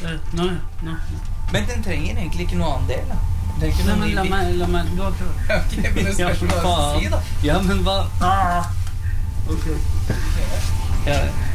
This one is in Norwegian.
Nå. Men den trenger egentlig ikke noe annen del, da. Det er ikke Nei, noe men la meg, du har prøvd. Ok, men det spørs hva du har å si, da. Ja, men hva? Ok. Ja,